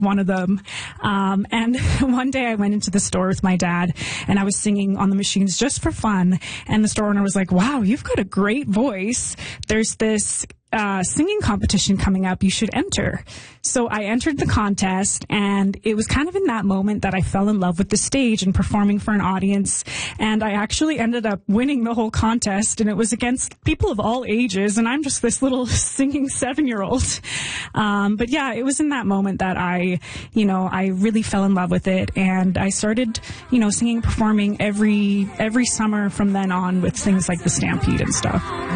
one of them. And one day I went into the store with my dad and I was singing on the machines just for fun. And the store owner was like, wow, you've got a great voice. There's this singing competition coming up. You should enter. So I entered the contest, and it was kind of in that moment that I fell in love with the stage and performing for an audience. And I actually ended up winning the whole contest, and it was against people of all ages, and I'm just this little singing 7-year-old. But yeah, it was in that moment that I really fell in love with it, and I started, singing, performing every summer from then on with things like the Stampede and stuff.